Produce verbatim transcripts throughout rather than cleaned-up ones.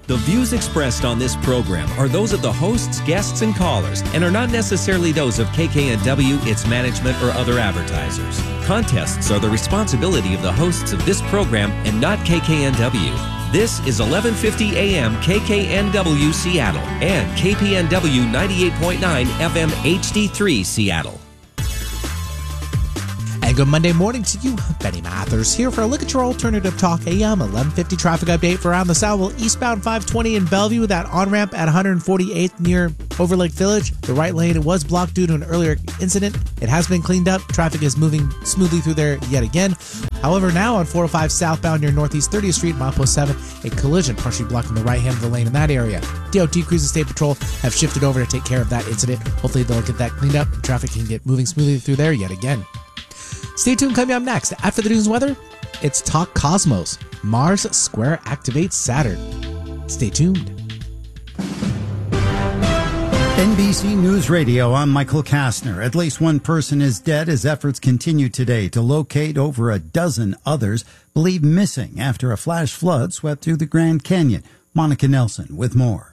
The views expressed on this program are those of the hosts, guests, and callers and are not necessarily those of K K N W, its management, or other advertisers. Contests are the responsibility of the hosts of this program and not K K N W. This is eleven fifty A M K K N W Seattle and K P N W ninety-eight point nine F M H D three Seattle. And good Monday morning to you. Benny Mathers here for a look at your alternative talk A M eleven fifty traffic update for around the south. Well, eastbound five twenty in Bellevue with that on-ramp at one forty-eighth near Overlake Village. The right lane was blocked due to an earlier incident. It has been cleaned up. Traffic is moving smoothly through there yet again. However, now on four oh five southbound near Northeast thirtieth Street, milepost seven, a collision partially blocking the right hand of the lane in that area. D O T crews and State Patrol have shifted over to take care of that incident. Hopefully they'll get that cleaned up and traffic can get moving smoothly through there yet again. Stay tuned, coming up next. After the news and weather, it's Talk Cosmos. Mars Square activates Saturn. Stay tuned. N B C News Radio, I'm Michael Kastner. At least one person is dead as efforts continue today to locate over a dozen others believed missing after a flash flood swept through the Grand Canyon. Monica Nelson with more.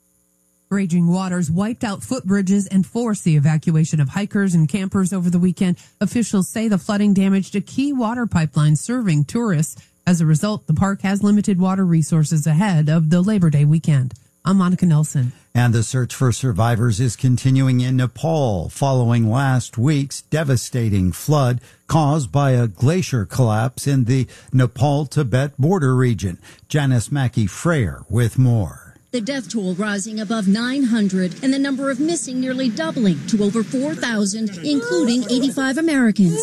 Raging waters wiped out footbridges and forced the evacuation of hikers and campers over the weekend. Officials say the flooding damaged a key water pipeline serving tourists. As a result, the park has limited water resources ahead of the Labor Day weekend. I'm Monica Nelson. And the search for survivors is continuing in Nepal following last week's devastating flood caused by a glacier collapse in the Nepal-Tibet border region. Janice Mackey-Freyer with more. The death toll rising above nine hundred and the number of missing nearly doubling to over four thousand, including eighty-five Americans.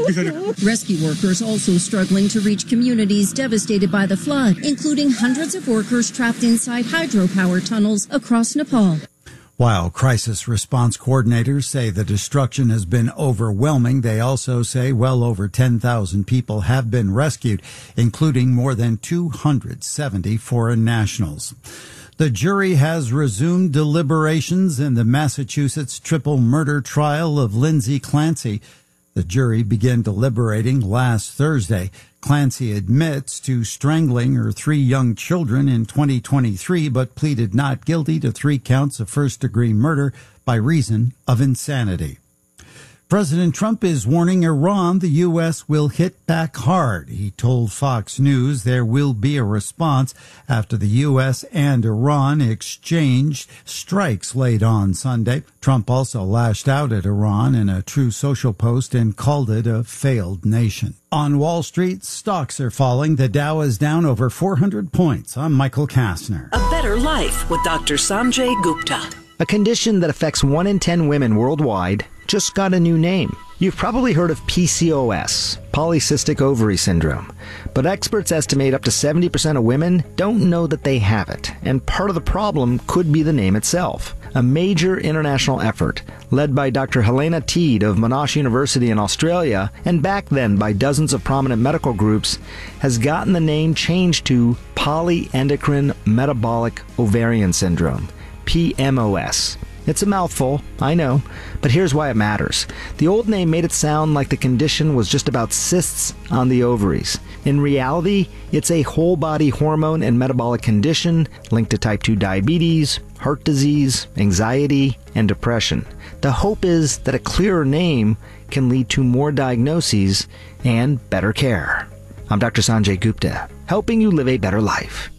Rescue workers also struggling to reach communities devastated by the flood, including hundreds of workers trapped inside hydropower tunnels across Nepal. While crisis response coordinators say the destruction has been overwhelming, they also say well over ten thousand people have been rescued, including more than two hundred seventy foreign nationals. The jury has resumed deliberations in the Massachusetts triple murder trial of Lindsay Clancy. The jury began deliberating last Thursday. Clancy admits to strangling her three young children in twenty twenty-three, but pleaded not guilty to three counts of first-degree murder by reason of insanity. President Trump is warning Iran the U S will hit back hard. He told Fox News there will be a response after the U S and Iran exchanged strikes late on Sunday. Trump also lashed out at Iran in a True Social post and called it a failed nation. On Wall Street, stocks are falling. The Dow is down over four hundred points. I'm Michael Kastner. A Better Life with Doctor Sanjay Gupta. A condition that affects one in ten women worldwide just got a new name. You've probably heard of P C O S, polycystic ovary syndrome, but experts estimate up to seventy percent of women don't know that they have it, and part of the problem could be the name itself. A major international effort led by Doctor Helena Teed of Monash University in Australia, and back then by dozens of prominent medical groups, has gotten the name changed to polyendocrine metabolic ovarian syndrome, P M O S. It's a mouthful, I know, but here's why it matters. The old name made it sound like the condition was just about cysts on the ovaries. In reality, it's a whole-body hormone and metabolic condition linked to type two diabetes, heart disease, anxiety, and depression. The hope is that a clearer name can lead to more diagnoses and better care. I'm Doctor Sanjay Gupta, helping you live a better life.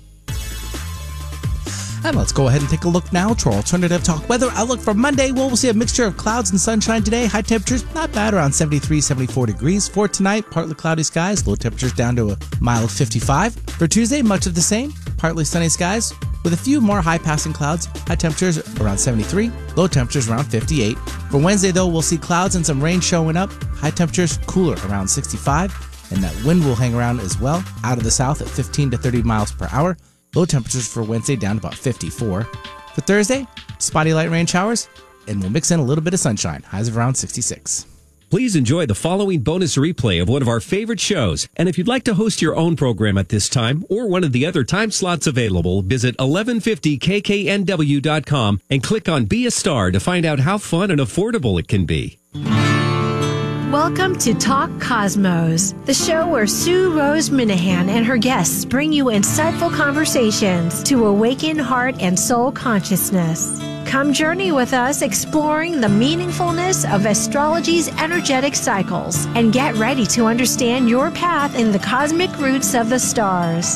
And let's go ahead and take a look now to our alternative talk weather outlook for Monday. Well, we'll see a mixture of clouds and sunshine today. High temperatures, not bad, around seventy-three, seventy-four degrees. For tonight, partly cloudy skies, low temperatures down to a mild fifty-five. For Tuesday, much of the same, partly sunny skies with a few more high-passing clouds. High temperatures around seventy-three, low temperatures around fifty-eight. For Wednesday, though, we'll see clouds and some rain showing up. High temperatures cooler around sixty-five, and that wind will hang around as well, out of the south at fifteen to thirty miles per hour. Low temperatures for Wednesday down to about fifty-four. For Thursday, spotty light rain showers, and we'll mix in a little bit of sunshine. Highs of around sixty-six. Please enjoy the following bonus replay of one of our favorite shows. And if you'd like to host your own program at this time or one of the other time slots available, visit eleven fifty K K N W dot com and click on Be a Star to find out how fun and affordable it can be. Welcome to Talk Cosmos, the show where Sue Rose Minahan and her guests bring you insightful conversations to awaken heart and soul consciousness. Come journey with us exploring the meaningfulness of astrology's energetic cycles and get ready to understand your path in the cosmic roots of the stars.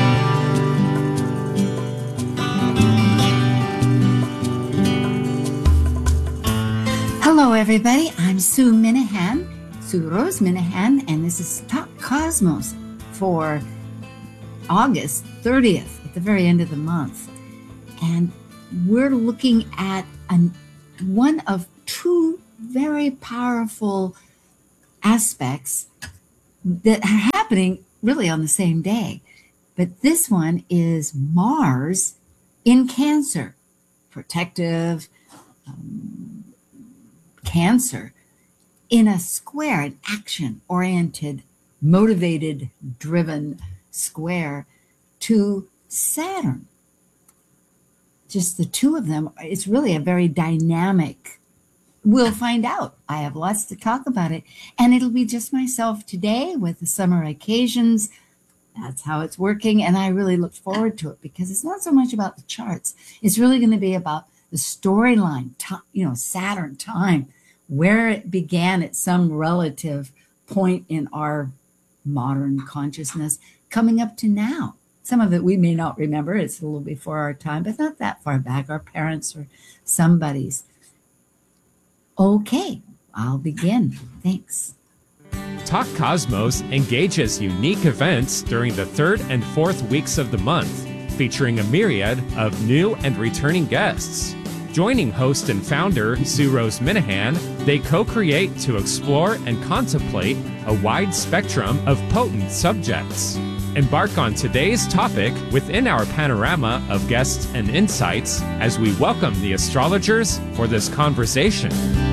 Hello, everybody. I'm Sue Minahan, Sue Rose Minahan, and this is Talk Cosmos for August thirtieth, at the very end of the month. And we're looking at an, one of two very powerful aspects that are happening really on the same day. But this one is Mars in Cancer, protective, um, Cancer in a square, an action-oriented, motivated, driven square to Saturn. Just the two of them, it's really a very dynamic, we'll find out. I have lots to talk about it. And it'll be just myself today with the summer occasions. That's how it's working. And I really look forward to it because it's not so much about the charts. It's really going to be about the storyline, you know, Saturn time, where it began at some relative point in our modern consciousness, coming up to now. Some of it we may not remember. It's a little before our time, but not that far back, our parents or somebody's. Okay, I'll begin. Thanks. Talk Cosmos engages unique events during the third and fourth weeks of the month, featuring a myriad of new and returning guests. Joining host and founder Sue Rose Minahan, they co-create to explore and contemplate a wide spectrum of potent subjects. Embark on today's topic within our panorama of guests and insights as we welcome the astrologers for this conversation.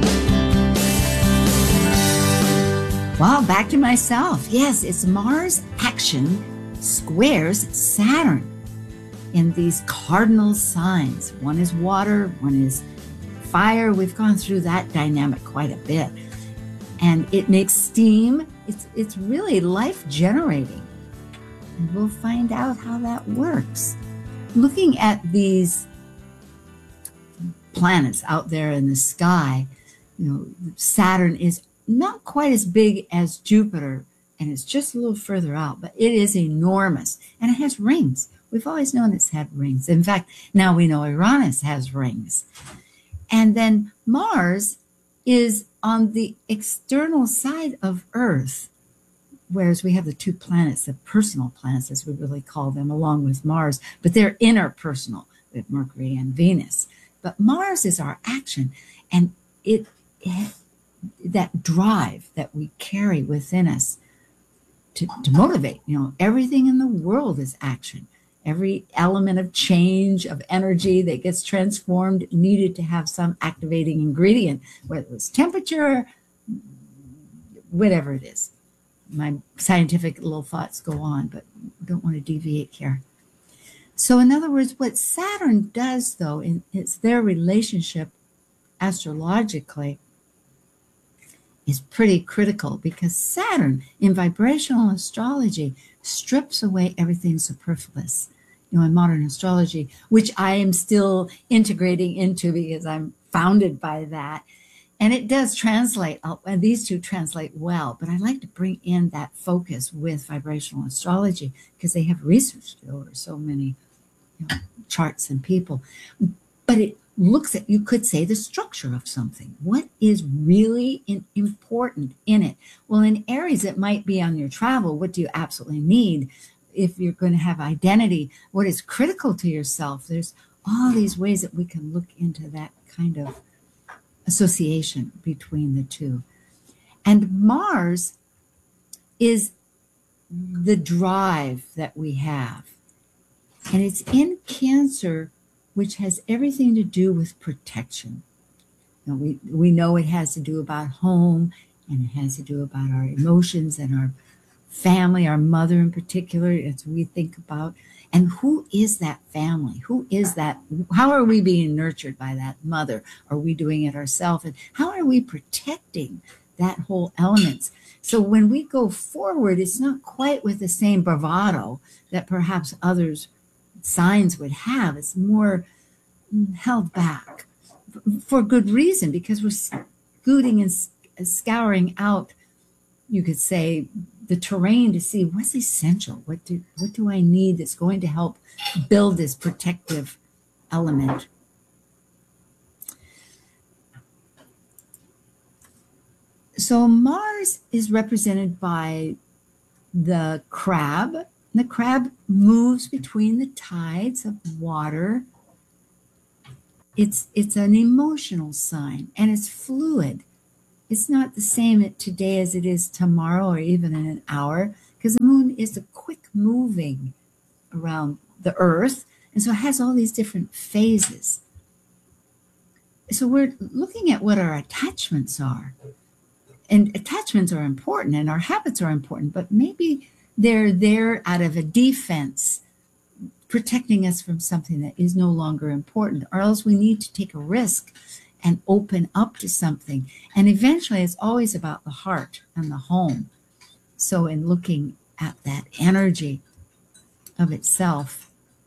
Well, back to myself. Yes, it's Mars action squares Saturn in these cardinal signs. One is water, one is fire. We've gone through that dynamic quite a bit. And it makes steam. It's, it's really life generating. And we'll find out how that works. Looking at these planets out there in the sky, you know, Saturn is not quite as big as Jupiter, and it's just a little further out, but it is enormous. And it has rings. We've always known it's had rings. In fact, now we know Uranus has rings. And then Mars is on the external side of Earth, whereas we have the two planets, the personal planets, as we really call them, along with Mars, but they're interpersonal with Mercury and Venus. But Mars is our action, and it, it that drive that we carry within us to, to motivate. You know, everything in the world is action. Every element of change, of energy that gets transformed needed to have some activating ingredient, whether it's temperature, whatever it is. My scientific little thoughts go on, but don't want to deviate here. So in other words, what Saturn does, though, in it's their relationship astrologically is pretty critical, because Saturn in vibrational astrology strips away everything superfluous. You know, in modern astrology, which I am still integrating into because I'm founded by that. And it does translate, and these two translate well, but I like to bring in that focus with vibrational astrology because they have researched over so many, you know, charts and people. But it looks at, you could say, the structure of something. What is really in, important in it? Well, in Aries, it might be on your travel. What do you absolutely need? If you're going to have identity, what is critical to yourself? There's all these ways that we can look into that kind of association between the two. And Mars is the drive that we have. And it's in Cancer, which has everything to do with protection. You know, we, we know it has to do about home, and it has to do about our emotions and our family, our mother in particular, as we think about. And who is that family? Who is that? How are we being nurtured by that mother? Are we doing it ourselves? And how are we protecting that whole elements. So when we go forward, it's not quite with the same bravado that perhaps others signs would have. It's more held back for good reason, because we're scooting and scouring out, you could say, the terrain to see what's essential. What do, what do I need that's going to help build this protective element? So Mars is represented by the crab. The crab moves between the tides of water. It's, it's an emotional sign, and it's fluid. It's not the same today as it is tomorrow or even in an hour, because the moon is a quick moving around the earth, and so it has all these different phases. So we're looking at what our attachments are. And attachments are important, and our habits are important, but maybe they're there out of a defense, protecting us from something that is no longer important, or else we need to take a risk and open up to something. And eventually it's always about the heart and the home. So in looking at that energy of itself,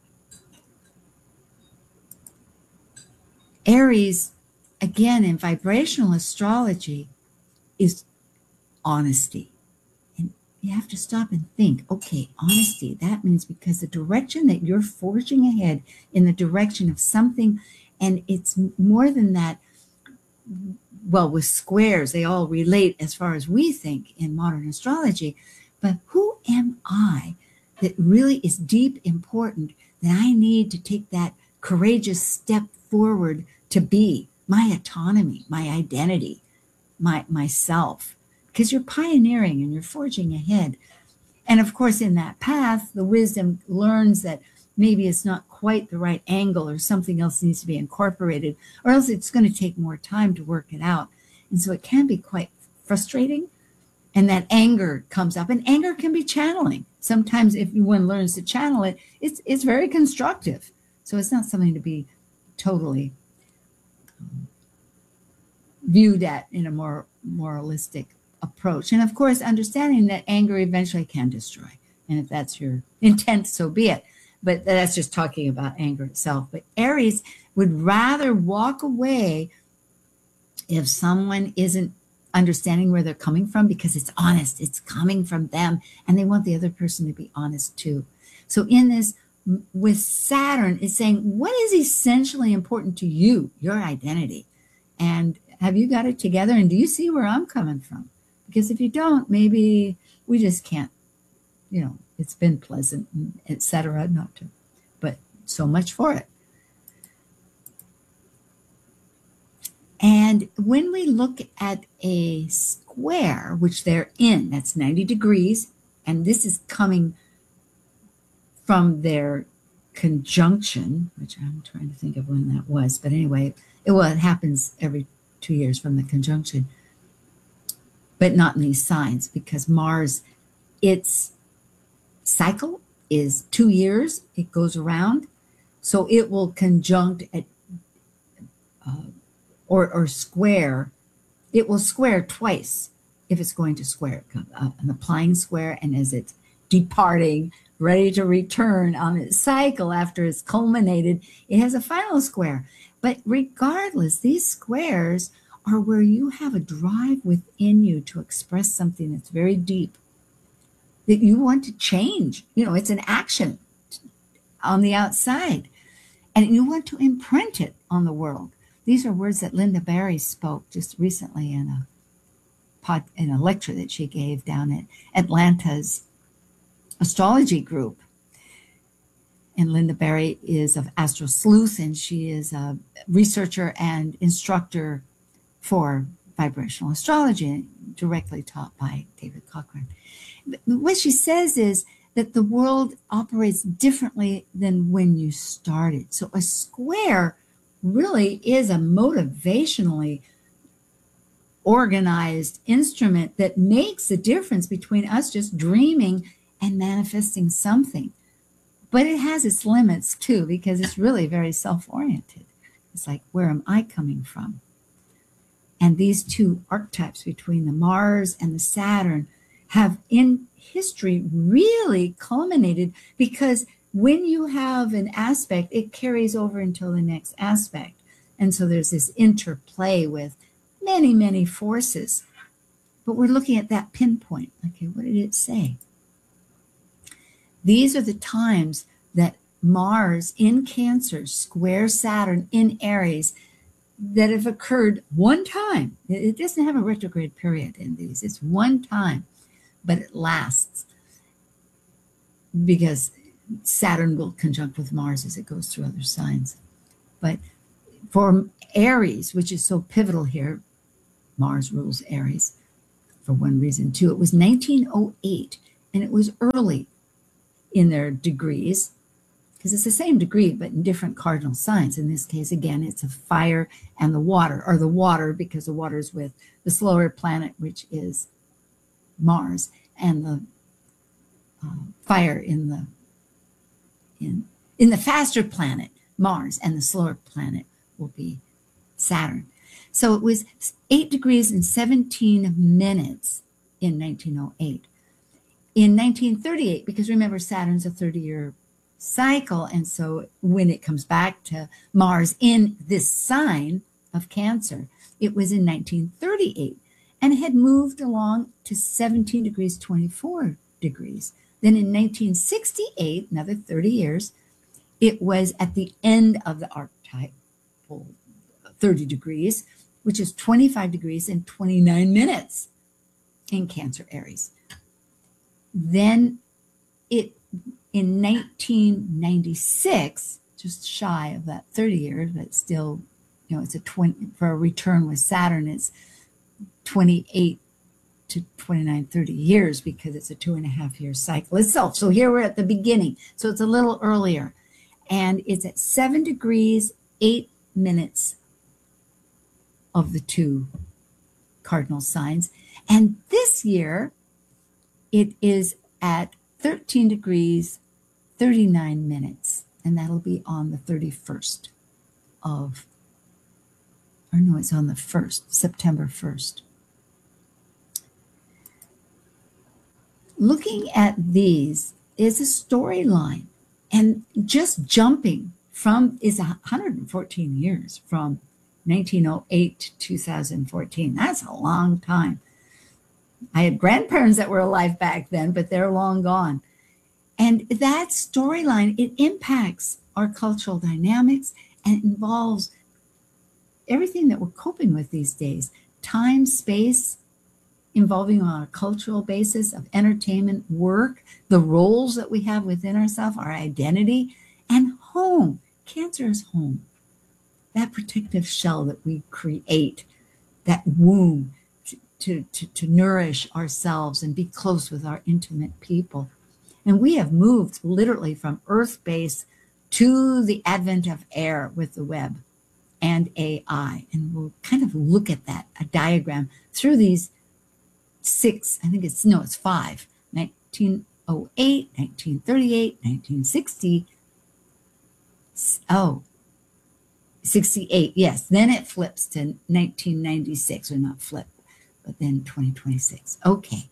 Aries, again, in vibrational astrology, is honesty. And you have to stop and think, okay, honesty, that means because the direction that you're forging ahead in the direction of something, and it's more than that. Well, with squares, they all relate as far as we think in modern astrology, but who am I that really is deep important that I need to take that courageous step forward to be my autonomy, my identity, my myself, because you're pioneering and you're forging ahead. And of course, in that path, the wisdom learns that maybe it's not quite the right angle, or something else needs to be incorporated, or else it's going to take more time to work it out. And so it can be quite frustrating. And that anger comes up, and anger can be channeling. Sometimes if one learns to channel it, it's, it's very constructive. So it's not something to be totally um, viewed at in a more moralistic approach. And of course, understanding that anger eventually can destroy. And if that's your intent, so be it. But that's just talking about anger itself. But Aries would rather walk away if someone isn't understanding where they're coming from, because it's honest, it's coming from them, and they want the other person to be honest too. So in this, with Saturn, it's saying, what is essentially important to you, your identity? And have you got it together? And do you see where I'm coming from? Because if you don't, maybe we just can't, you know, it's been pleasant, et cetera, not to, but so much for it. And when we look at a square, which they're in, that's ninety degrees, and this is coming from their conjunction, which I'm trying to think of when that was, but anyway, it, well, it happens every two years from the conjunction, but not in these signs, because Mars, its cycle is two years, it goes around, so it will conjunct at uh, or, or square, it will square twice if it's going to square, uh, an applying square, and as it's departing, ready to return on its cycle after it's culminated, it has a final square. But regardless, these squares are where you have a drive within you to express something that's very deep, that you want to change. You know, it's an action on the outside, and you want to imprint it on the world. These are words that Linda Barry spoke just recently in a pod, in a lecture that she gave down at Atlanta's astrology group. And Linda Barry is of Astro Sleuth, and she is a researcher and instructor for vibrational astrology, directly taught by David Cochran. But what she says is that the world operates differently than when you started. So a square really is a motivationally organized instrument that makes the difference between us just dreaming and manifesting something. But it has its limits too, because it's really very self-oriented. It's like, where am I coming from? And these two archetypes between the Mars and the Saturn have in history really culminated, because when you have an aspect, it carries over until the next aspect. And so there's this interplay with many, many forces. But we're looking at that pinpoint. Okay, what did it say? These are the times that Mars in Cancer squares Saturn in Aries that have occurred one time. It doesn't have a retrograde period in these. It's one time, but it lasts because Saturn will conjunct with Mars as it goes through other signs. But for Aries, which is so pivotal here, Mars rules Aries for one reason too. It was nineteen oh eight, and it was early in their degrees, because it's the same degree, but in different cardinal signs. In this case, again, it's a fire and the water, or the water, because the water is with the slower planet, which is Mars, and the uh, fire in the in in the faster planet, Mars, and the slower planet will be Saturn. So it was eight degrees and seventeen minutes in nineteen oh eight. In nineteen thirty-eight, because remember, Saturn's a thirty-year cycle, and so when it comes back to Mars in this sign of Cancer, it was in nineteen thirty-eight, and had moved along to seventeen degrees, twenty-four degrees. Then in nineteen sixty-eight, another thirty years, it was at the end of the archetypal thirty degrees, which is twenty-five degrees and twenty-nine minutes in Cancer Aries. Then it, in nineteen ninety-six, just shy of that thirty years, but still, you know, it's a twenty, for a return with Saturn, it's twenty-eight to twenty-nine, thirty years, because it's a two and a half year cycle itself. So here we're at the beginning. So it's a little earlier, and it's at seven degrees, eight minutes of the two cardinal signs. And this year it is at thirteen degrees, thirty-nine minutes. And that'll be on the thirty-first of, or no, it's on the first, September first. Looking at these is a storyline, and just jumping from is one hundred fourteen years from nineteen oh eight to two thousand fourteen. That's a long time. I had grandparents that were alive back then, but they're long gone. And that storyline, it impacts our cultural dynamics and involves everything that we're coping with these days. Time, space, involving on a cultural basis of entertainment, work, the roles that we have within ourselves, our identity, and home. Cancer is home. That protective shell that we create, that womb to, to, to, to nourish ourselves and be close with our intimate people. And we have moved literally from Earth base to the advent of air with the web and A I. And we'll kind of look at that, a diagram through these six, I think it's, no, it's five, nineteen oh eight, nineteen thirty-eight, nineteen sixty, oh, sixty-eight, yes. Then it flips to nineteen ninety-six, or not flip, but then twenty twenty-six. Okay.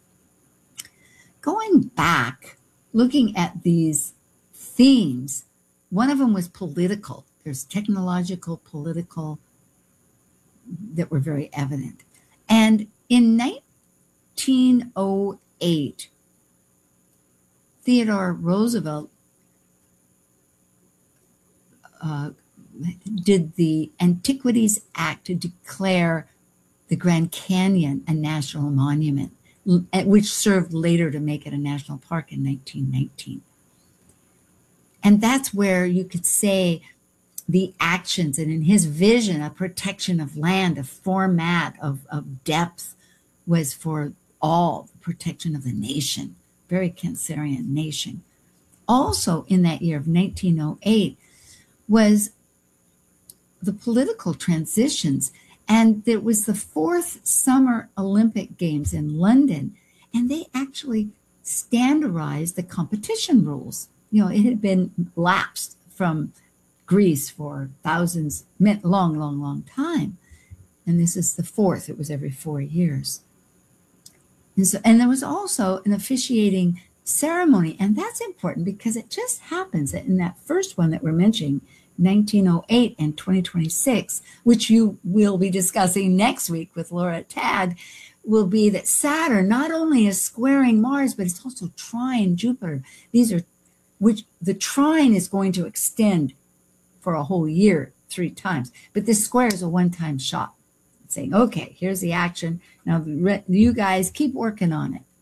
Going back, looking at these themes, one of them was political. There's technological, political, that were very evident. And in nineteen oh eight, Theodore Roosevelt uh, did the Antiquities Act to declare the Grand Canyon a national monument, which served later to make it a national park in nineteen nineteen. And that's where you could say the actions, and in his vision, a protection of land, a format of, of depth, was for all, the protection of the nation, very Cancerian nation. Also in that year of nineteen oh eight was the political transitions. And there was the fourth Summer Olympic Games in London, and they actually standardized the competition rules. You know, it had been lapsed from Greece for thousands, long, long, long time. And this is the fourth. It was every four years. And, so, and there was also an officiating ceremony. And that's important because it just happens that in that first one that we're mentioning, nineteen oh eight and twenty twenty-six, which you will be discussing next week with Laura Tad, will be that Saturn not only is squaring Mars, but it's also trine Jupiter. These are, which the trine is going to extend for a whole year, three times. But this square is a one-time shot. It's saying, okay, here's the action. Now you guys keep working on it.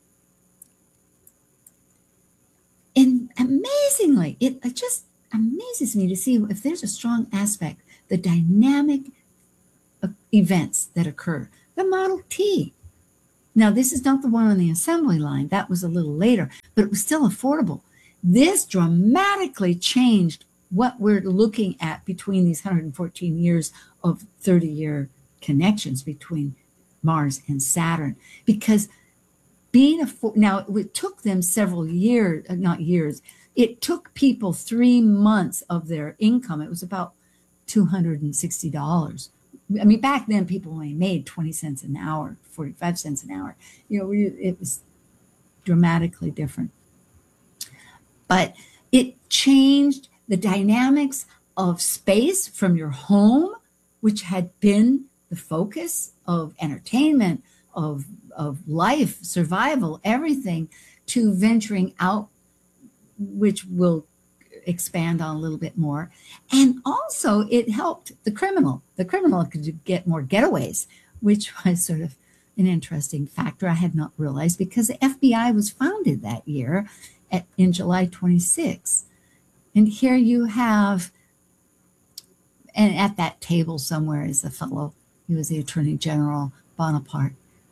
And amazingly, it, it just amazes me to see if there's a strong aspect, the dynamic events that occur. The Model T. Now, this is not the one on the assembly line. That was a little later, but it was still affordable. This dramatically changed what we're looking at between these one hundred fourteen years of thirty-year connections between Mars and Saturn. Because being a, now it took them several years, not years, it took people three months of their income. It was about two hundred sixty dollars. I mean, back then people only made twenty cents an hour, forty-five cents an hour. You know, it was dramatically different. But it changed the dynamics of space from your home, which had been the focus of entertainment, of, of life, survival, everything, to venturing out, which we'll expand on a little bit more. And also it helped the criminal. The criminal could get more getaways, which was sort of an interesting factor I had not realized because the F B I was founded that year at, in July twenty-sixth. And here you have, and at that table somewhere is the fellow, he was the Attorney General, Bonaparte.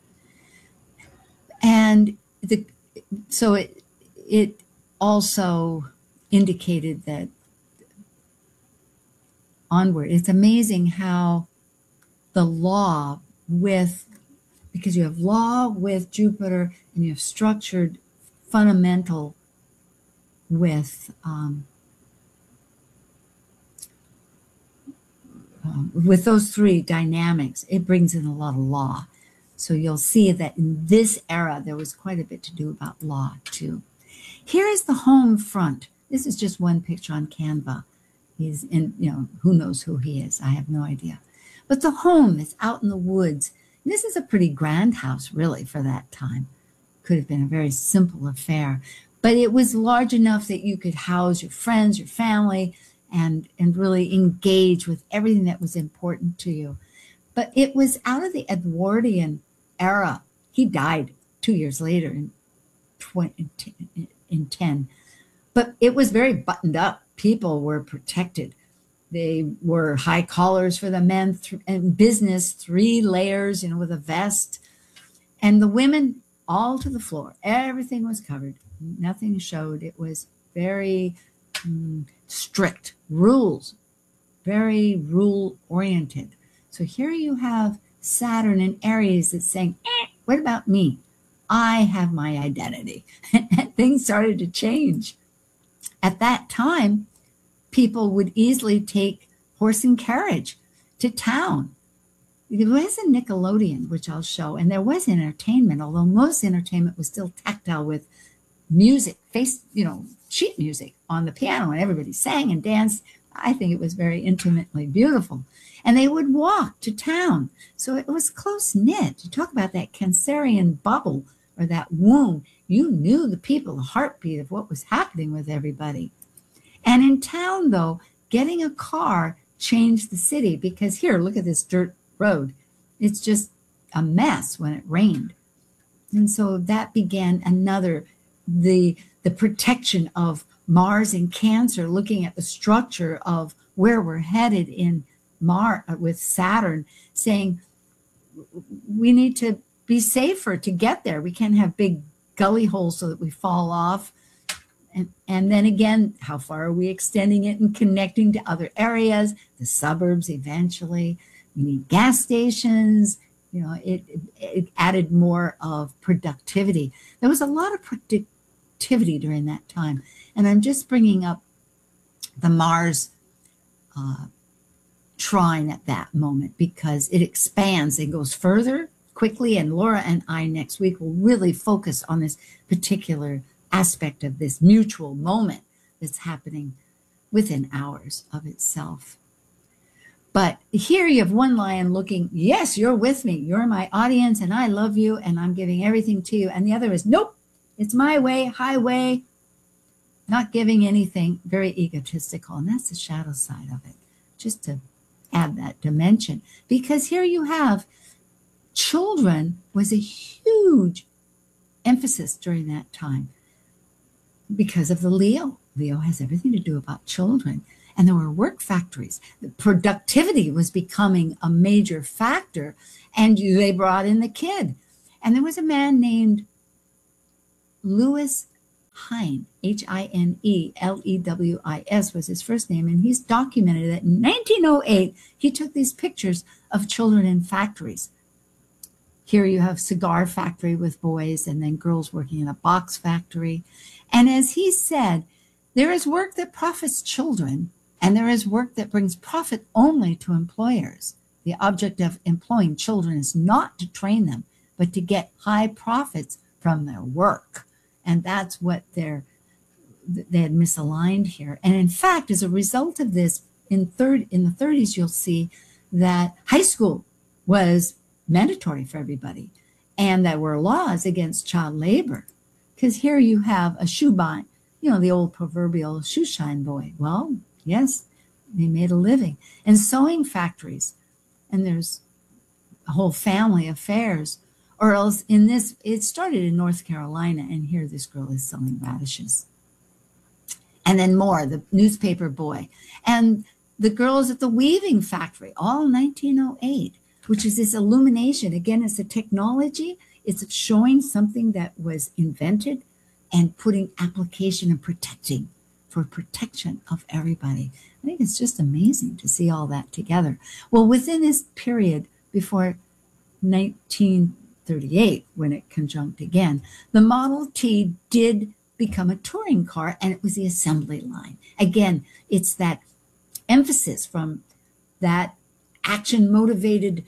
And the, so it, it also indicated that onward, it's amazing how the law with, because you have law with Jupiter and you have structured fundamental with um, um, with those three dynamics, it brings in a lot of law. So you'll see that in this era, there was quite a bit to do about law too. Here is the home front. This is just one picture on Canva. He's in, you know, who knows who he is? I have no idea. But the home is out in the woods. This is a pretty grand house, really, for that time. Could have been a very simple affair. But it was large enough that you could house your friends, your family, and, and really engage with everything that was important to you. But it was out of the Edwardian era. He died two years later in, twenty, in ten. But it was very buttoned up. People were protected. They were high collars for the men, th- and business, three layers, you know, with a vest. And the women, all to the floor. Everything was covered. Nothing showed. It was very mm, strict rules, very rule-oriented. So here you have Saturn in Aries that's saying, eh, what about me? I have my identity. And things started to change. At that time, people would easily take horse and carriage to town. There was a Nickelodeon, which I'll show, and there was entertainment, although most entertainment was still tactile with music, face, you know, sheet music on the piano, and everybody sang and danced. I think it was very intimately beautiful. And they would walk to town. So it was close-knit. You talk about that Cancerian bubble or that womb. You knew the people, the heartbeat of what was happening with everybody. And in town, though, getting a car changed the city because here, look at this dirt road. It's just a mess when it rained. And so that began another, the, the protection of Mars and Cancer, looking at the structure of where we're headed in Mars with Saturn, saying we need to be safer to get there. We can't have big gully holes so that we fall off. And, and then again, how far are we extending it and connecting to other areas, the suburbs eventually? We need gas stations. You know, it, it, it added more of productivity. There was a lot of productivity during that time. And I'm just bringing up the Mars uh, trying at that moment because it expands and goes further quickly. And Laura and I next week will really focus on this particular aspect of this mutual moment that's happening within hours of itself. But here you have one lion looking, yes, you're with me. You're my audience and I love you and I'm giving everything to you. And the other is, nope, it's my way, highway, not giving anything, very egotistical. And that's the shadow side of it, just to add that dimension. Because here you have children was a huge emphasis during that time because of the Leo. Leo has everything to do about children. And there were work factories. The productivity was becoming a major factor. And you, they brought in the kid. And there was a man named Lewis Hine, H I N E L E W I S was his first name. And he's documented that in nineteen oh eight, he took these pictures of children in factories. Here you have cigar factory with boys and then girls working in a box factory. And as he said, there is work that profits children, and there is work that brings profit only to employers. The object of employing children is not to train them, but to get high profits from their work. And that's what they're, they had misaligned here. And in fact, as a result of this, in third in the thirties, you'll see that high school was mandatory for everybody. And there were laws against child labor. Because here you have a shoebine, you know, the old proverbial shoe shine boy. Well, yes, they made a living. And sewing factories. And there's a whole family affairs. Or else in this, it started in North Carolina. And here this girl is selling radishes. And then more, the newspaper boy. And the girls at the weaving factory, all nineteen oh eight, which is this illumination. Again, it's a technology. It's showing something that was invented and putting application and protecting for protection of everybody. I think it's just amazing to see all that together. Well, within this period before nineteen thirty-eight, when it conjunct again, the Model T did become a touring car, and it was the assembly line. Again, it's that emphasis from that action-motivated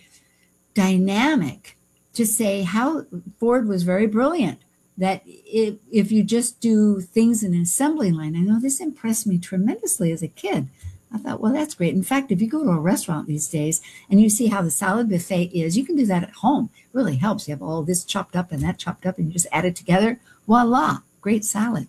dynamic to say how Ford was very brilliant, that if, if you just do things in an assembly line, I know this impressed me tremendously as a kid. I thought, well, that's great. In fact, if you go to a restaurant these days and you see how the salad buffet is, you can do that at home. It really helps. You have all this chopped up and that chopped up and you just add it together. Voila, great salad.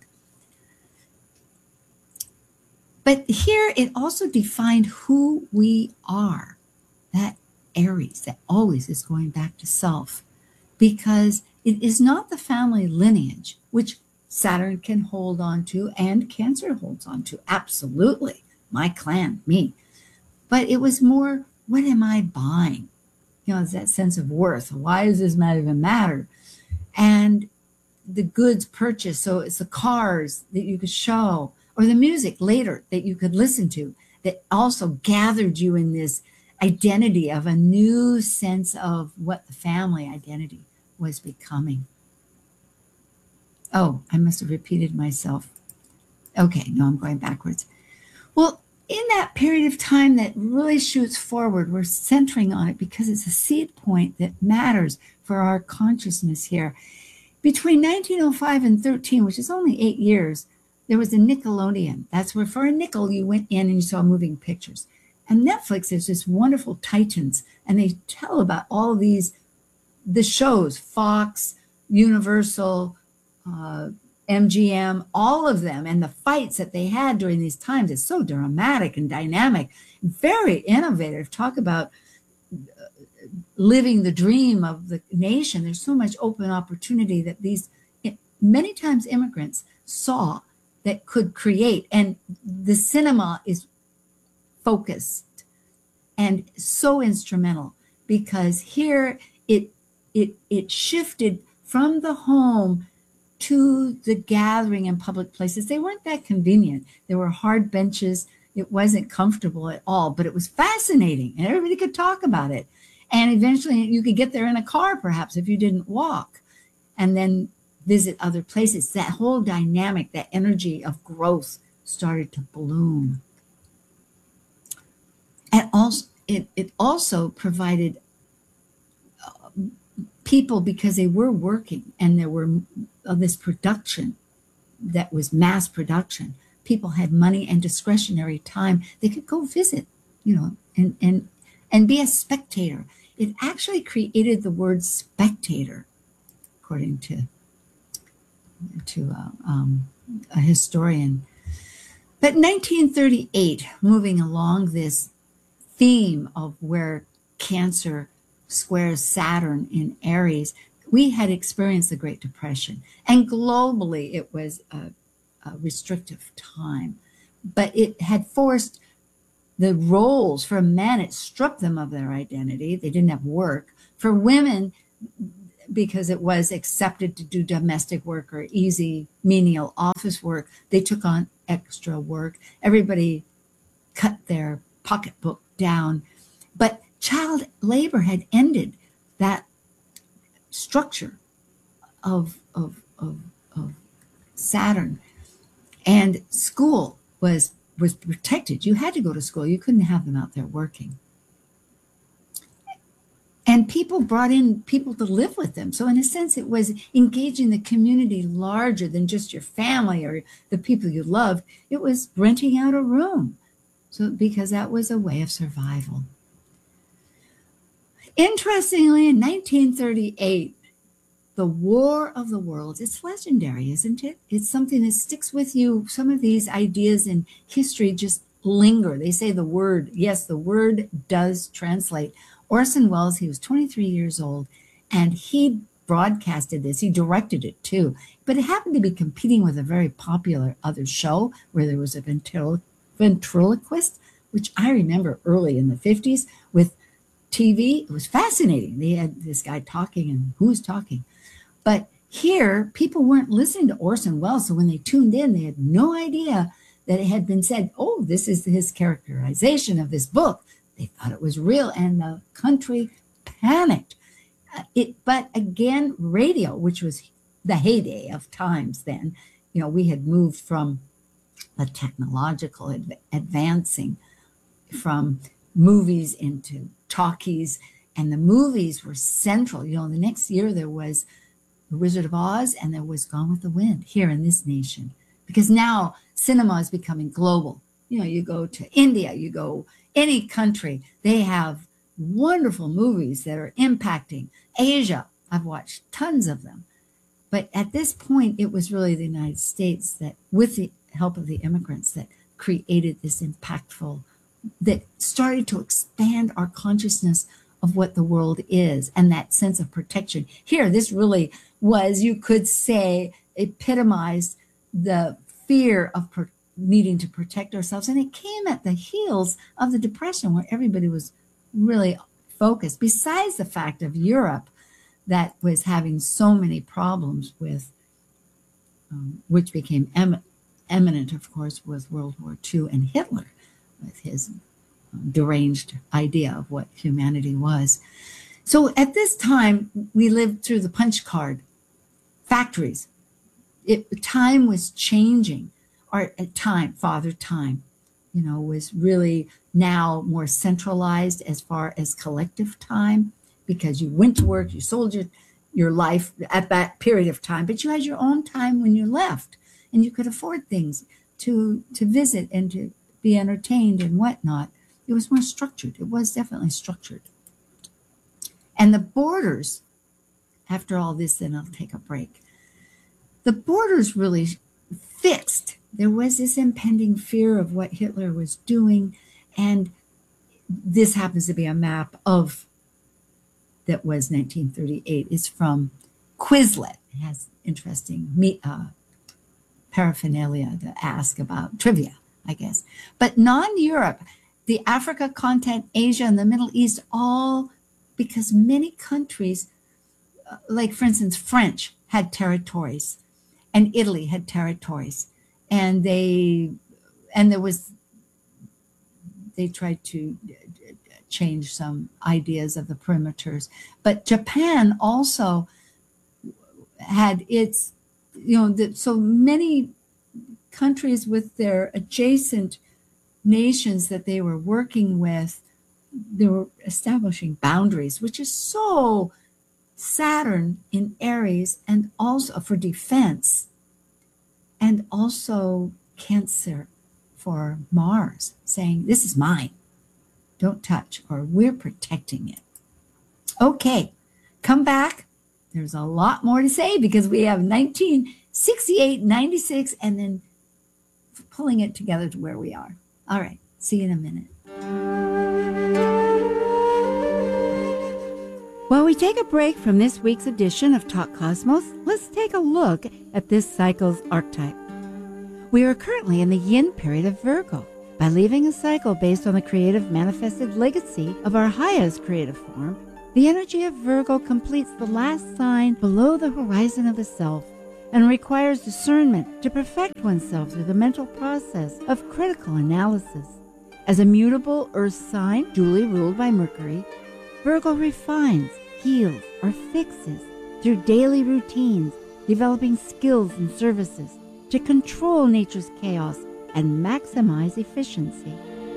But here it also defined who we are, that Aries that always is going back to self, because it is not the family lineage, which Saturn can hold on to and Cancer holds on to. Absolutely. My clan, me. But it was more, what am I buying? You know, it's that sense of worth. Why does this matter even matter? And the goods purchased. So it's the cars that you could show, or the music later that you could listen to, that also gathered you in this identity of a new sense of what the family identity was becoming. Oh, I must have repeated myself. Okay, no, I'm going backwards. Well, in that period of time that really shoots forward, we're centering on it because it's a seed point that matters for our consciousness here. Between nineteen oh five and thirteen, which is only eight years, there was a Nickelodeon. That's where for a nickel you went in and you saw moving pictures. And Netflix is this wonderful titans, and they tell about all of these, the shows, Fox, Universal, uh, M G M, all of them, and the fights that they had during these times. It's so dramatic and dynamic, very innovative. Talk about living the dream of the nation. There's so much open opportunity that these, many times immigrants saw that could create. And the cinema is focused and so instrumental because here it it it shifted from the home to the gathering in public places. They weren't that convenient. There were hard benches. It wasn't comfortable at all, but it was fascinating and everybody could talk about it. And eventually you could get there in a car, perhaps, if you didn't walk, and then visit other places. That whole dynamic, that energy of growth started to bloom. And also, it, it also provided people, because they were working and there were uh, this production that was mass production. People had money and discretionary time. They could go visit, you know, and, and, and be a spectator. It actually created the word spectator, according to, to uh, um, a historian. But nineteen thirty-eight, moving along this theme of where Cancer squares Saturn in Aries, we had experienced the Great Depression. And globally, it was a, a restrictive time. But it had forced the roles for men, it stripped them of their identity. They didn't have work. For women, because it was accepted to do domestic work or easy menial office work, they took on extra work. Everybody cut their pocketbook down. But child labor had ended that structure of, of, of, of Saturn. And school was, was protected. You had to go to school. You couldn't have them out there working. And people brought in people to live with them. So in a sense, it was engaging the community larger than just your family or the people you loved. It was renting out a room. So because that was a way of survival. Interestingly, in nineteen thirty-eight, the War of the Worlds, it's legendary, isn't it? It's something that sticks with you. Some of these ideas in history just linger. They say the word, yes, the word does translate. Orson Welles, he was twenty-three years old, and he broadcasted this. He directed it too, but it happened to be competing with a very popular other show where there was a ventrilo- ventriloquist, which I remember early in the fifties with T V. It was fascinating. They had this guy talking and who was talking. But here, people weren't listening to Orson Welles, so when they tuned in, they had no idea that it had been said, oh, this is his characterization of this book. They thought it was real, and the country panicked. Uh, it, but again, radio, which was the heyday of times then, you know, we had moved from a technological adv- advancing from movies into talkies, and the movies were central. You know, the next year there was The Wizard of Oz and there was Gone with the Wind here in this nation, because now cinema is becoming global. You know, you go to India, you go any country, they have wonderful movies that are impacting. Asia, I've watched tons of them. But at this point, it was really the United States that, with the help of the immigrants, that created this impactful, that started to expand our consciousness of what the world is and that sense of protection. Here, this really was, you could say, epitomized the fear of pro- needing to protect ourselves. And it came at the heels of the Depression, where everybody was really focused, besides the fact of Europe that was having so many problems with, um, which became em- eminent, of course, was World War Two and Hitler with his um, deranged idea of what humanity was. So at this time, we lived through the punch card factories. It, time was changing. Or at time, Father Time, you know, was really now more centralized as far as collective time, because you went to work, you sold your, your life at that period of time, but you had your own time when you left, and you could afford things to, to visit and to be entertained and whatnot. It was more structured. It was definitely structured. And the borders, after all this, then I'll take a break. The borders really fixed. There was this impending fear of what Hitler was doing. And this happens to be a map of, that was nineteen thirty-eight. It's from Quizlet. It has interesting me, uh, paraphernalia to ask about, trivia, I guess. But non-Europe, the Africa continent, Asia, and the Middle East, all, because many countries, uh, like for instance, French had territories and Italy had territories. And they, and there was, they tried to change some ideas of the perimeters. But Japan also had its, you know, the, so many countries with their adjacent nations that they were working with they were establishing boundaries, which is so Saturn in Aries, and also for defense, and also Cancer for Mars, saying, this is mine, don't touch, or we're protecting it. Okay, come back. There's a lot more to say because we have nineteen sixty-eight, ninety-six, and then pulling it together to where we are. All right, see you in a minute. While we take a break from this week's edition of Talk Cosmos, let's take a look at this cycle's archetype. We are currently in the yin period of Virgo. By leaving a cycle based on the creative manifested legacy of our highest creative form, the energy of Virgo completes the last sign below the horizon of the self and requires discernment to perfect oneself through the mental process of critical analysis. As a mutable earth sign duly ruled by Mercury, Virgo refines, heals, or fixes through daily routines, developing skills and services to control nature's chaos and maximize efficiency.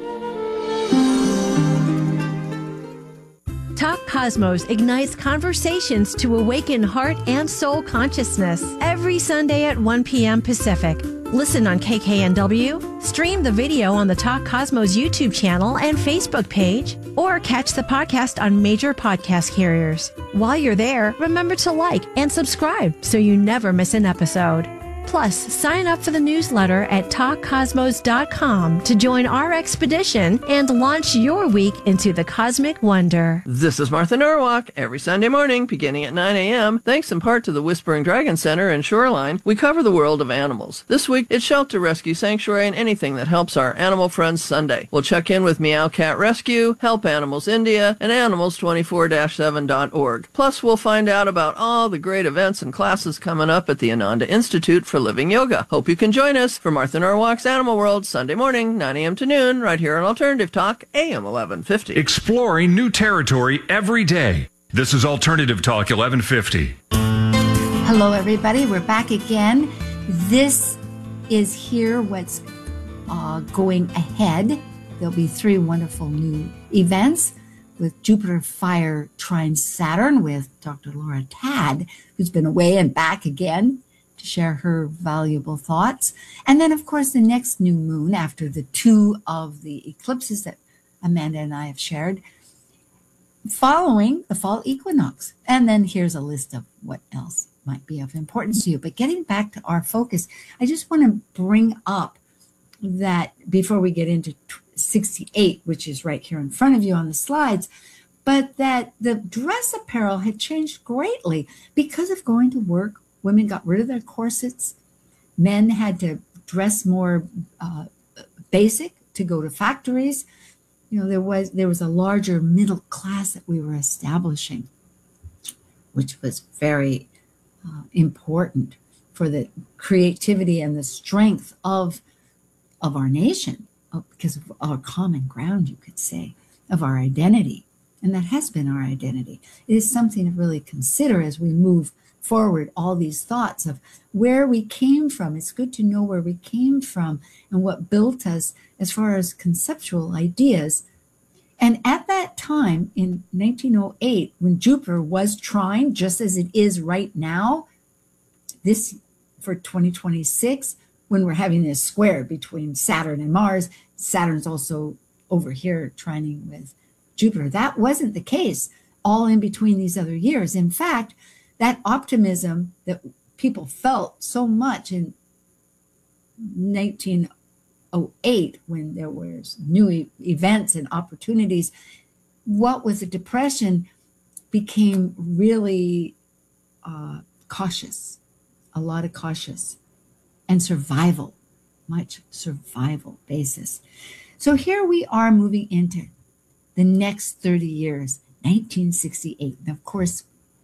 Talk Cosmos ignites conversations to awaken heart and soul consciousness every Sunday at one p.m. Pacific. Listen on K K N W, stream the video on the Talk Cosmos YouTube channel and Facebook page, or catch the podcast on major podcast carriers. While you're there, remember to like and subscribe so you never miss an episode. Plus, sign up for the newsletter at talk cosmos dot com to join our expedition and launch your week into the cosmic wonder. This is Martha Norwalk. Every Sunday morning, beginning at nine a.m., thanks in part to the Whispering Dragon Center in Shoreline, we cover the world of animals. This week, it's Shelter Rescue Sanctuary and anything that helps our animal friends Sunday. We'll check in with Meow Cat Rescue, Help Animals India, and animals twenty-four dash seven dot org. Plus, we'll find out about all the great events and classes coming up at the Ananda Institute for Living Yoga. Hope you can join us for Martha Norwalk's Animal World, Sunday morning, nine a.m. to noon, right here on Alternative Talk, A M eleven fifty. Exploring new territory every day. This is Alternative Talk eleven fifty. Hello, everybody. We're back again. This is here what's uh, going ahead. There'll be three wonderful new events with Jupiter Fire trine Saturn with Doctor Laura Tad, who's been away and back again to share her valuable thoughts. And then, of course, the next new moon after the two of the eclipses that Amanda and I have shared, following the fall equinox. And then here's a list of what else might be of importance to you. But getting back to our focus, I just want to bring up that before we get into sixty-eight, which is right here in front of you on the slides, but that the dress apparel had changed greatly because of going to work. Women got rid of their corsets. Men had to dress more uh, basic to go to factories. You know, there was there was a larger middle class that we were establishing, which was very uh, important for the creativity and the strength of of our nation, because of our common ground, you could say, of our identity. And that has been our identity. It is something to really consider as we move forward, all these thoughts of where we came from. It's good to know where we came from and what built us as far as conceptual ideas. And at that time in nineteen oh eight, when Jupiter was trine, just as it is right now, this for twenty twenty-six, when we're having this square between Saturn and Mars, Saturn's also over here trining with Jupiter. That wasn't the case all in between these other years. In fact, that optimism that people felt so much in nineteen oh eight, when there was new e- events and opportunities, what was a depression became really uh, cautious, a lot of cautious, and survival, much survival basis. So here we are moving into the next thirty years, nineteen sixty-eight. And of course,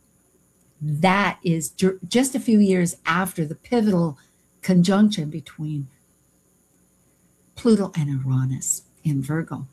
that is ju- just a few years after the pivotal conjunction between Pluto and Uranus in Virgo.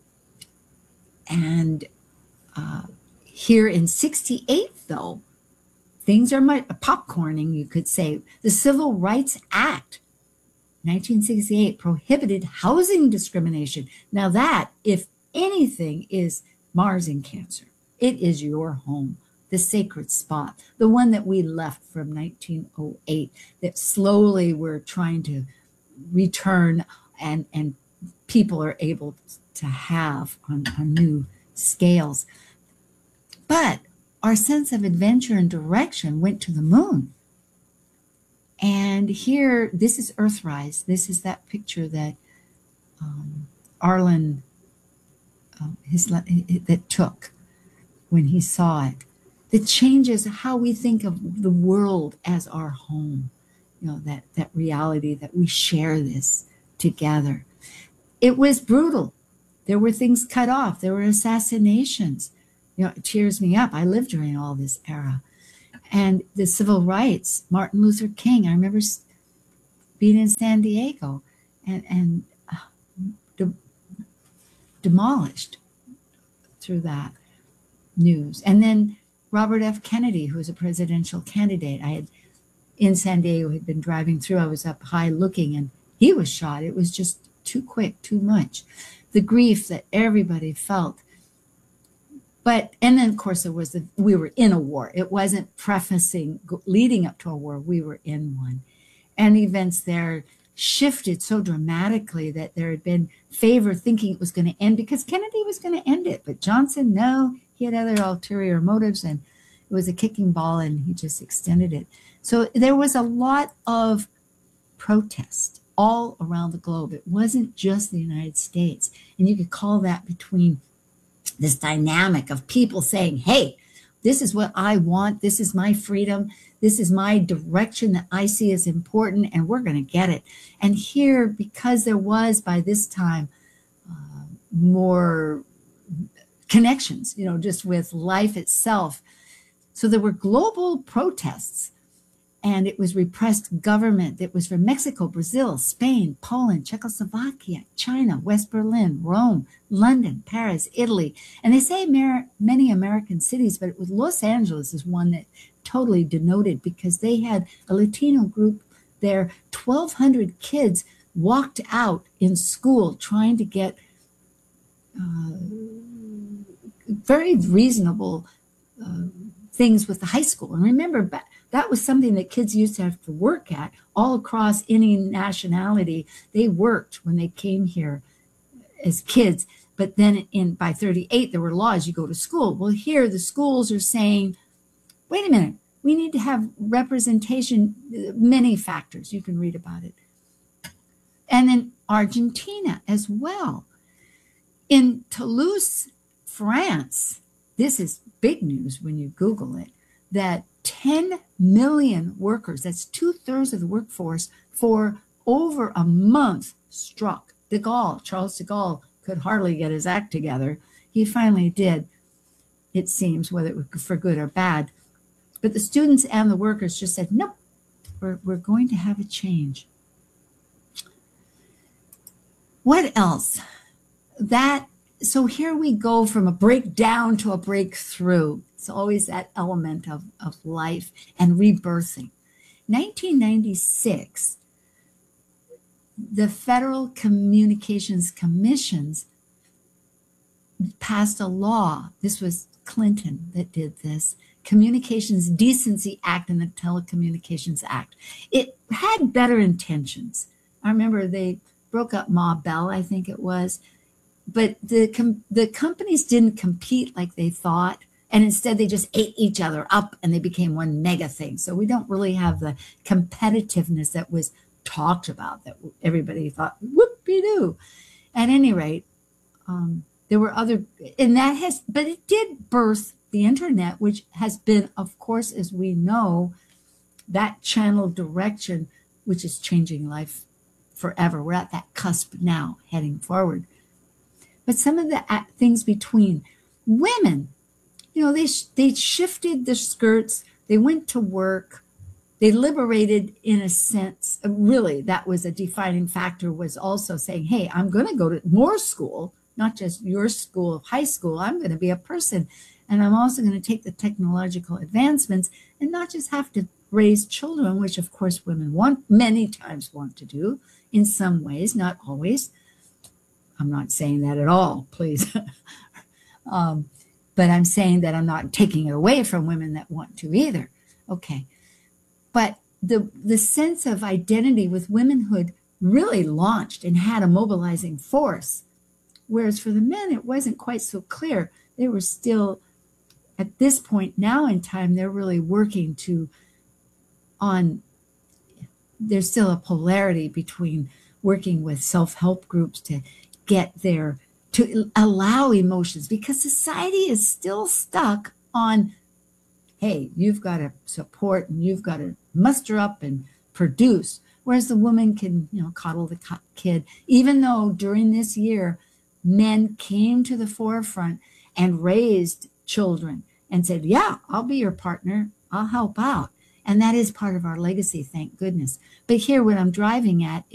And uh, here in sixty-eight, though, things are much popcorning, you could say. The Civil Rights Act, nineteen sixty-eight, prohibited housing discrimination. Now that, if anything is Mars in Cancer. It is your home, the sacred spot, the one that we left from nineteen oh eight, that slowly we're trying to return and, and people are able to have on, on new scales. But our sense of adventure and direction went to the moon. And here, this is Earthrise. This is that picture that um, Arlen uh, his, that took when he saw it. That changes how we think of the world as our home. You know, that, that reality that we share this together. It was brutal. There were things cut off. There were assassinations. You know, it tears me up. I lived during all this era. And the civil rights, Martin Luther King, I remember being in San Diego and, and uh, de- demolished through that news. And then Robert F. Kennedy, who was a presidential candidate, I had in San Diego, had been driving through. I was up high looking and he was shot. It was just too quick, too much. The grief that everybody felt. But, and then of course there was the, we were in a war. It wasn't prefacing, leading up to a war, we were in one. And events there shifted so dramatically that there had been favor thinking it was going to end because Kennedy was going to end it. But Johnson, no, he had other ulterior motives and it was a kicking ball and he just extended it. So there was a lot of protest all around the globe. It wasn't just the United States. And you could call that between this dynamic of people saying, hey, this is what I want. This is my freedom. This is my direction that I see as important, and we're going to get it. And here, because there was by this time uh, more connections, you know, just with life itself. So there were global protests. And it was repressed government. It was from Mexico, Brazil, Spain, Poland, Czechoslovakia, China, West Berlin, Rome, London, Paris, Italy. And they say Amer- many American cities, but it was Los Angeles is one that totally denoted because they had a Latino group there. twelve hundred kids walked out in school trying to get uh, very reasonable uh, things with the high school. And remember, back that was something that kids used to have to work at all across any nationality. They worked when they came here as kids. But then in by thirty-eight, there were laws. You go to school. Well, here the schools are saying, wait a minute, we need to have representation, many factors. You can read about it. And then Argentina as well. In Toulouse, France, this is big news when you Google it, that ten million workers, that's two thirds of the workforce, for over a month struck. De Gaulle, Charles de Gaulle, could hardly get his act together. He finally did, it seems, whether it was for good or bad. But the students and the workers just said, nope, we're, we're going to have a change. What else? That, so here we go from a breakdown to a breakthrough. It's always that element of, of life and rebirthing. nineteen ninety-six, the Federal Communications Commissions passed a law. This was Clinton that did this. Communications Decency Act and the Telecommunications Act. It had better intentions. I remember they broke up Ma Bell, I think it was. But the com- the companies didn't compete like they thought. And instead, they just ate each other up and they became one mega thing. So we don't really have the competitiveness that was talked about, that everybody thought, whoop-de-doo. At any rate, um, there were other, and that has, but it did birth the internet, which has been, of course, as we know, that channel direction, which is changing life forever. We're at that cusp now, heading forward. But some of the things between women, you know, they they shifted the skirts. They went to work. They liberated, in a sense. Really, that was a defining factor, was also saying, hey, I'm going to go to more school, not just your school, high school. I'm going to be a person. And I'm also going to take the technological advancements and not just have to raise children, which, of course, women want, many times want to do in some ways, not always. I'm not saying that at all, please. um, but I'm saying that I'm not taking it away from women that want to either. Okay. But the the sense of identity with womanhood really launched and had a mobilizing force. Whereas for the men, it wasn't quite so clear. They were still, at this point now in time, they're really working to, on, there's still a polarity between working with self-help groups to get their, to allow emotions, because society is still stuck on, hey, you've got to support and you've got to muster up and produce. Whereas the woman can, you know, coddle the kid, even though during this year, men came to the forefront and raised children and said, yeah, I'll be your partner. I'll help out. And that is part of our legacy, thank goodness. But here, what I'm driving at